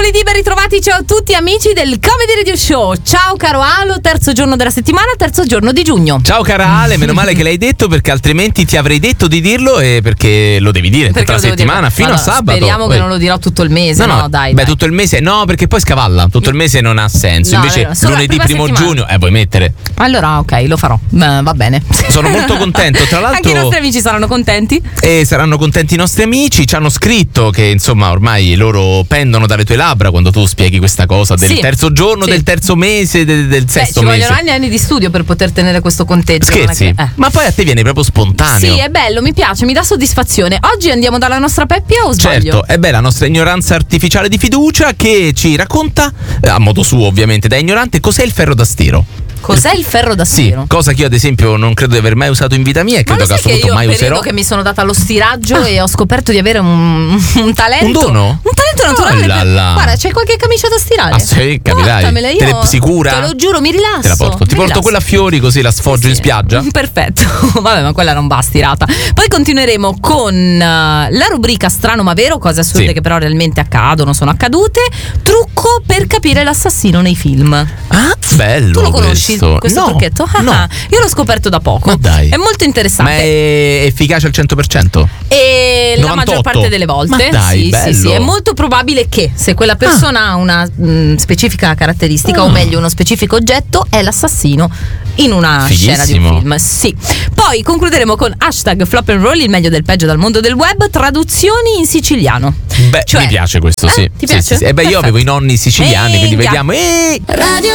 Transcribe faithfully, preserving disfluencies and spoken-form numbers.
mercoledì, ben ritrovati, ciao a tutti amici del Comedy Radio Show. Ciao caro Alo, terzo giorno della settimana, terzo giorno di giugno. Ciao cara Ale, meno male che l'hai detto, perché altrimenti ti avrei detto di dirlo, e perché lo devi dire Perché tutta la settimana dire? fino Allora, a sabato. Speriamo Poi. che non lo dirò tutto il mese, no, no, no dai. Beh, dai. tutto il mese no, perché poi scavalla. Tutto il mese non ha senso. No, Invece no, solo la lunedì prima primo settimana. giugno, eh, vuoi mettere? Allora, ok, lo farò. Beh, va bene. Sono molto contento, tra l'altro. Anche i nostri amici saranno contenti. E saranno contenti i nostri amici. Ci hanno scritto che insomma ormai loro pendono dalle tue labbra quando tu spieghi questa cosa del Sì. terzo giorno, Sì. del terzo mese, del, del Beh, sesto ci mese. vogliono anni e anni di studio per poter tenere questo conteggio. non è Scherzi? che- eh. Ma poi a te viene proprio spontaneo. Sì, è bello, mi piace, mi dà soddisfazione. Oggi andiamo dalla nostra Peppia o sbaglio? Certo, è beh, la nostra ignoranza artificiale di fiducia che ci racconta, eh, a modo suo ovviamente da ignorante, cos'è il ferro da stiro. Cos'è il ferro da Sì, stiro? cosa che io ad esempio non credo di aver mai usato in vita mia e Ma credo lo che sai che assoluto io mai periodo userò. che mi sono data allo stiraggio e ho scoperto di avere un, un talento. Un dono? Un talento naturale. Oh là là. Guarda, c'è qualche camicia da stirare? Ah sì, capirai. Portamela, io Te le- sicura? Te lo giuro, mi rilasso. Te la porto. Ti mi porto rilasso. quella a fiori così la sfoggio Sì, in sì. spiaggia? Perfetto. Vabbè, ma quella non va stirata. Poi continueremo con uh, la rubrica Strano ma vero, cose assurde Sì. che però realmente accadono, sono accadute. Trucco per capire l'assassino nei film. Ah, bello. Tu lo conosci questo, questo no, trucchetto? Ah, no. io l'ho scoperto da poco. Ma dai. È molto Ma interessante. è efficace al cento per cento? E la novantotto? maggior parte delle volte Ma dai, sì, bello. sì, sì, è molto probabile che se quella persona ha una mh, specifica caratteristica, Ah. o meglio uno specifico oggetto, è l'assassino in una scena di un Fighissimo. film. Sì. Poi concluderemo con hashtag flop and roll, il meglio del peggio dal mondo del web, traduzioni in siciliano. Beh, Cioè- mi piace questo, Eh, sì. ti Sì, piace? sì, sì. E beh, io Perfetto. avevo i nonni siciliani, quindi Minchia. vediamo. Ehi! Radio